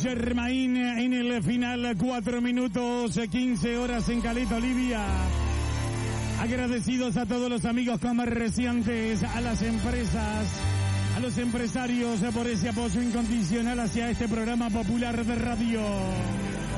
Saint-Germain en el final, 4 minutos, 15 horas en Caleta, Olivia. Agradecidos a todos los amigos comerciantes, a las empresas, a los empresarios por ese apoyo incondicional hacia este programa popular de radio.